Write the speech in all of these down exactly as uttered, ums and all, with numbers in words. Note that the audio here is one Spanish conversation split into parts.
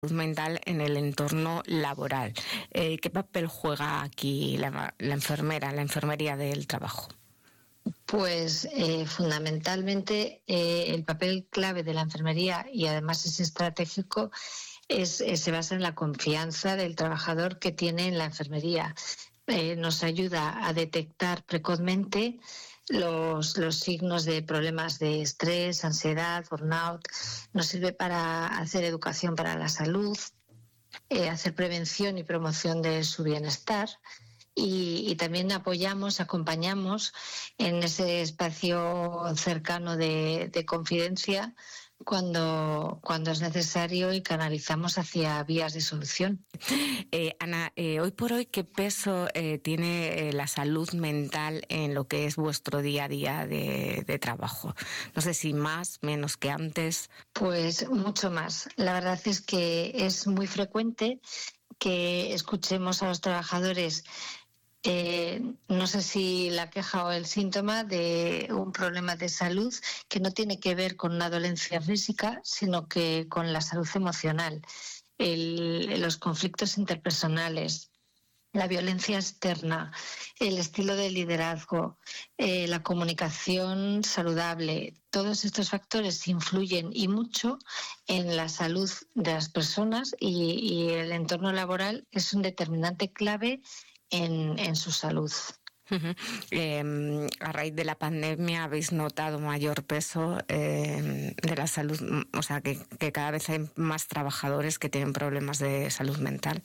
mental en el entorno laboral. Eh, ¿Qué papel juega aquí la, la enfermera, la enfermería del trabajo? Pues eh, fundamentalmente eh, el papel clave de la enfermería, y además es estratégico, es, es, se basa en la confianza del trabajador que tiene en la enfermería. Eh, nos ayuda a detectar precozmente los, los signos de problemas de estrés, ansiedad, burnout. Nos sirve para hacer educación para la salud, eh, hacer prevención y promoción de su bienestar. Y, y también apoyamos, acompañamos en ese espacio cercano de, de confidencia cuando, cuando es necesario y canalizamos hacia vías de solución. Eh, Ana, eh, hoy por hoy, ¿qué peso eh, tiene eh, la salud mental en lo que es vuestro día a día de, de trabajo? No sé si más, menos que antes. Pues mucho más. La verdad es que es muy frecuente que escuchemos a los trabajadores, eh, no sé si la queja o el síntoma de un problema de salud que no tiene que ver con una dolencia física, sino que con la salud emocional, el, los conflictos interpersonales, la violencia externa, el estilo de liderazgo, eh, la comunicación saludable. Todos estos factores influyen y mucho en la salud de las personas, y, y el entorno laboral es un determinante clave en, en su salud. Uh-huh. Eh, a raíz de la pandemia, ¿habéis notado mayor peso eh, de la salud? O sea, que, que cada vez hay más trabajadores que tienen problemas de salud mental.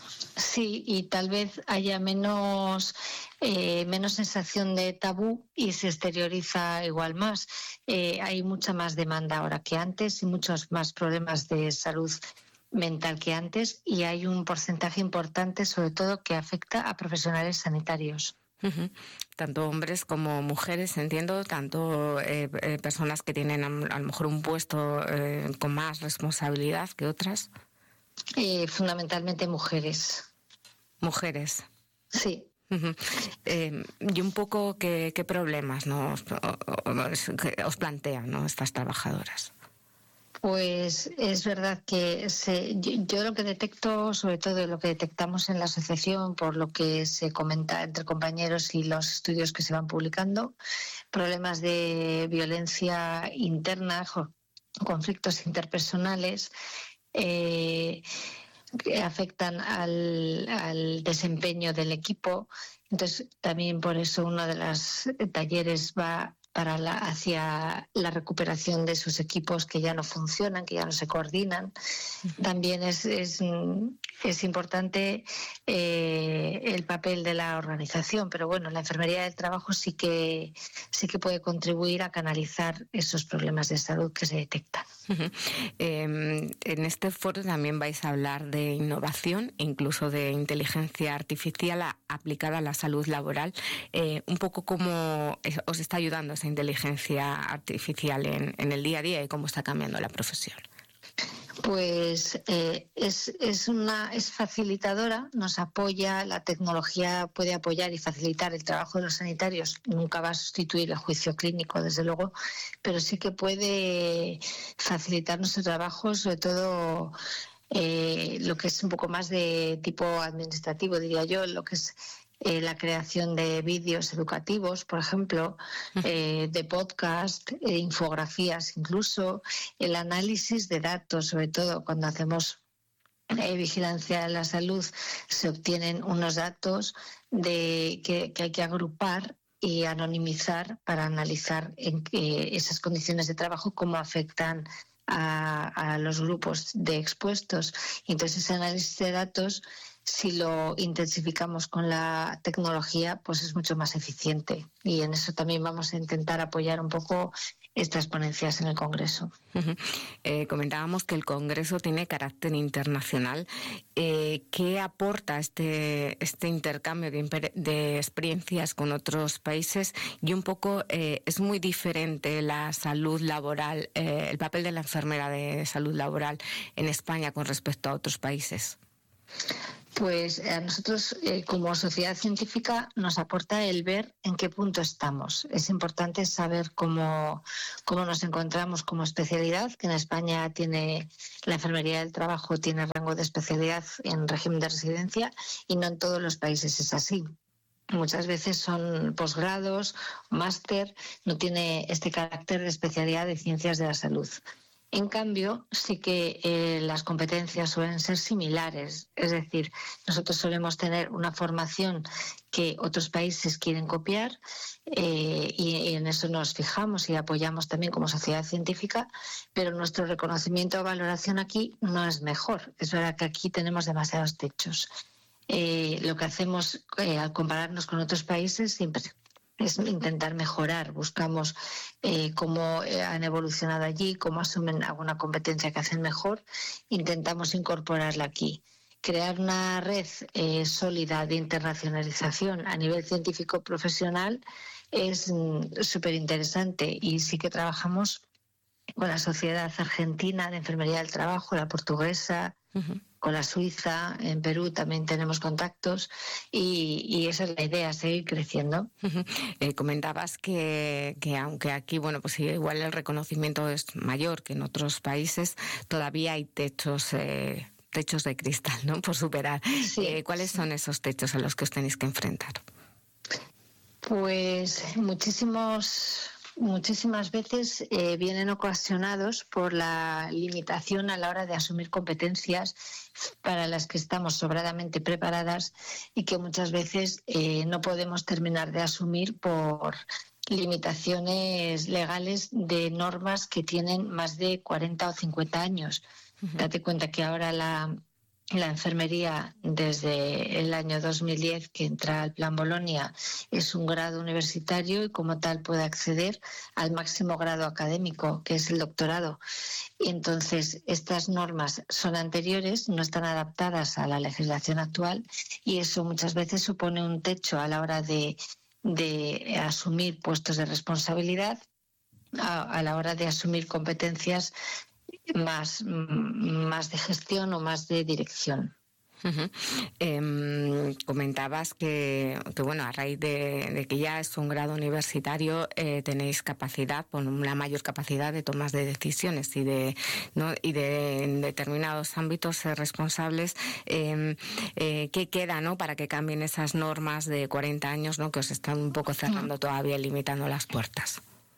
Sí, y tal vez haya menos, eh, menos sensación de tabú y se exterioriza igual más. Eh, hay mucha más demanda ahora que antes y muchos más problemas de salud mental que antes, y hay un porcentaje importante, sobre todo, que afecta a profesionales sanitarios. Uh-huh. Tanto hombres como mujeres, entiendo, tanto eh, eh, personas que tienen a, a lo mejor un puesto eh, con más responsabilidad que otras. Eh, fundamentalmente mujeres. Mujeres. Sí. Uh-huh. Eh, y un poco qué, qué problemas, ¿no? os, os plantean, ¿no?, estas trabajadoras. Pues es verdad que se, yo, yo lo que detecto, sobre todo lo que detectamos en la asociación, por lo que se comenta entre compañeros y los estudios que se van publicando, problemas de violencia interna, conflictos interpersonales, eh, que afectan al, al desempeño del equipo. Entonces, también por eso uno de los talleres va para la, hacia la recuperación de esos equipos que ya no funcionan, que ya no se coordinan. También es, es, es importante eh, el papel de la organización, pero bueno, la enfermería del trabajo sí que, sí que puede contribuir a canalizar esos problemas de salud que se detectan. Uh-huh. Eh, en este foro también vais a hablar de innovación, incluso de inteligencia artificial a, aplicada a la salud laboral. Eh, un poco cómo os está ayudando esa inteligencia artificial en, en el día a día y cómo está cambiando la profesión. Pues eh, es, es, una, es facilitadora, nos apoya, la tecnología puede apoyar y facilitar el trabajo de los sanitarios. Nunca va a sustituir el juicio clínico, desde luego, pero sí que puede facilitar nuestro trabajo, sobre todo eh, lo que es un poco más de tipo administrativo, diría yo, lo que es Eh, la creación de vídeos educativos, por ejemplo, eh, de podcast, eh, infografías incluso, el análisis de datos, sobre todo cuando hacemos eh, vigilancia de la salud, se obtienen unos datos de que, que hay que agrupar y anonimizar para analizar en que esas condiciones de trabajo cómo afectan a, a los grupos de expuestos. Entonces, ese análisis de datos, si lo intensificamos con la tecnología, pues es mucho más eficiente, y en eso también vamos a intentar apoyar un poco estas ponencias en el Congreso. Uh-huh. Eh, comentábamos que el Congreso tiene carácter internacional. Eh, ¿Qué aporta este, este intercambio de, de experiencias con otros países? Y un poco, eh, ¿es muy diferente la salud laboral, eh, el papel de la enfermera de salud laboral en España con respecto a otros países? Pues a nosotros, eh, como sociedad científica, nos aporta el ver en qué punto estamos. Es importante saber cómo, cómo nos encontramos como especialidad, que en España tiene la enfermería del trabajo tiene rango de especialidad en régimen de residencia y no en todos los países es así. Muchas veces son posgrados, máster, no tiene este carácter de especialidad de ciencias de la salud. En cambio, sí que eh, las competencias suelen ser similares, es decir, nosotros solemos tener una formación que otros países quieren copiar eh, y, y en eso nos fijamos y apoyamos también como sociedad científica, pero nuestro reconocimiento o valoración aquí no es mejor. Es verdad que aquí tenemos demasiados techos. Eh, lo que hacemos eh, al compararnos con otros países siempre es intentar mejorar, buscamos eh, cómo han evolucionado allí, cómo asumen alguna competencia que hacen mejor, intentamos incorporarla aquí. Crear una red eh, sólida de internacionalización a nivel científico profesional es súper interesante y sí que trabajamos con la Sociedad Argentina de Enfermería del Trabajo, la portuguesa, uh-huh. con la suiza, en Perú también tenemos contactos y, y esa es la idea, seguir creciendo. Uh-huh. Eh, comentabas que, que aunque aquí, bueno, pues igual el reconocimiento es mayor que en otros países, todavía hay techos... Eh... techos de cristal, ¿no? Por superar. Sí, eh, ¿Cuáles sí. son esos techos a los que os tenéis que enfrentar? Pues muchísimos, muchísimas veces eh, vienen ocasionados por la limitación a la hora de asumir competencias para las que estamos sobradamente preparadas y que muchas veces eh, no podemos terminar de asumir por limitaciones legales de normas que tienen más de cuarenta o cincuenta años. Uh-huh. Date cuenta que ahora la, la enfermería, desde el año dos mil diez que entra al Plan Bolonia, es un grado universitario y como tal puede acceder al máximo grado académico, que es el doctorado. Y entonces estas normas son anteriores, no están adaptadas a la legislación actual y eso muchas veces supone un techo a la hora de, de asumir puestos de responsabilidad, a, a la hora de asumir competencias más, más de gestión o más de dirección. Uh-huh. Eh, comentabas que, que bueno, a raíz de, de que ya es un grado universitario eh, tenéis capacidad, bueno, una mayor capacidad de tomas de decisiones y de, ¿no? y de en determinados ámbitos eh, responsables. Eh, eh, ¿Qué queda, no, para que cambien esas normas de cuarenta años, ¿no, que os están un poco cerrando todavía, limitando las puertas?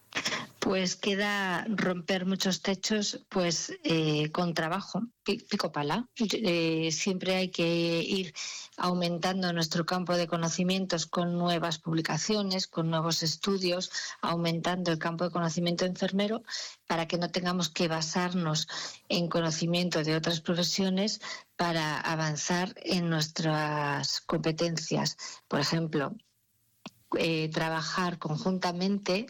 Pues queda romper muchos techos pues eh, con trabajo, pico pala. Eh, siempre hay que ir aumentando nuestro campo de conocimientos con nuevas publicaciones, con nuevos estudios, aumentando el campo de conocimiento enfermero para que no tengamos que basarnos en conocimiento de otras profesiones para avanzar en nuestras competencias. Por ejemplo, eh, trabajar conjuntamente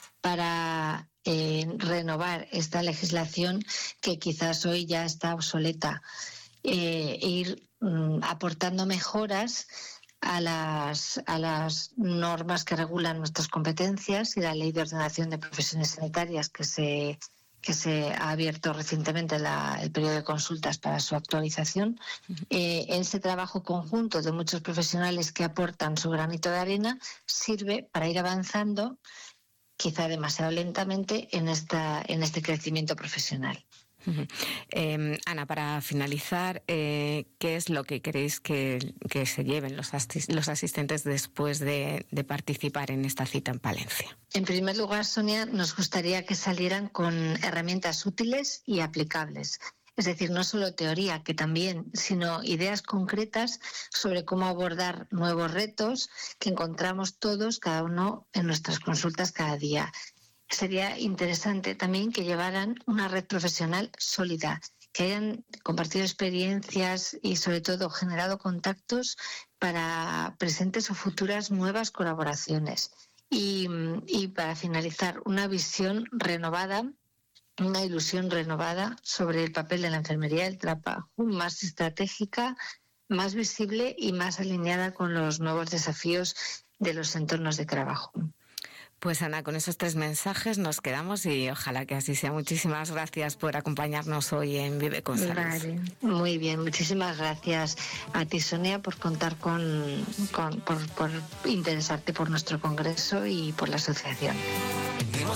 para eh, renovar esta legislación que quizás hoy ya está obsoleta, eh, e ir mm, aportando mejoras a las, a las normas que regulan nuestras competencias y la Ley de Ordenación de Profesiones Sanitarias que se, que se ha abierto recientemente la, el periodo de consultas para su actualización. Eh, ese trabajo conjunto de muchos profesionales que aportan su granito de arena sirve para ir avanzando quizá demasiado lentamente en esta en este crecimiento profesional. Uh-huh. Eh, Ana, para finalizar, eh, ¿qué es lo que queréis que, que se lleven los, asist- los asistentes después de, de participar en esta cita en Palencia? En primer lugar, Sonia, nos gustaría que salieran con herramientas útiles y aplicables. Es decir, no solo teoría, que también, sino ideas concretas sobre cómo abordar nuevos retos que encontramos todos, cada uno en nuestras consultas cada día. Sería interesante también que llevaran una red profesional sólida, que hayan compartido experiencias y sobre todo generado contactos para presentes o futuras nuevas colaboraciones. Y, y para finalizar, una visión renovada, una ilusión renovada sobre el papel de la enfermería del trabajo, más estratégica, más visible y más alineada con los nuevos desafíos de los entornos de trabajo. Pues Ana, con esos tres mensajes nos quedamos y ojalá que así sea. Muchísimas gracias por acompañarnos hoy en Vive con Salud. Vale, muy bien, muchísimas gracias a ti, Sonia, por contar con, con por, por interesarte por nuestro congreso y por la asociación.